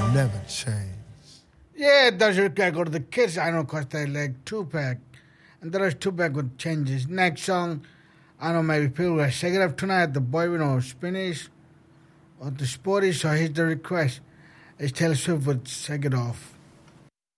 never change. Yeah, that's okay. I go to the kids. I know because they like Tupac. And there is Tupac with changes. Next song, I know maybe people will shake it up tonight. The boy, Spanish or the sporty. So here's the request. It's Taylor Swift with Shake It Off.